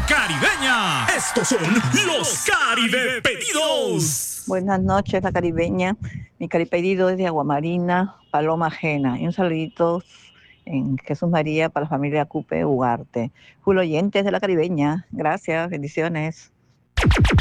Caribeña. Estos son los Caribe Pedidos. Buenas noches, la Caribeña. Mi caripedido es de Aguamarina, Paloma Ajena. Y un saludito en Jesús María para la familia Cupe Ugarte. Full oyentes de la Caribeña. Gracias, bendiciones.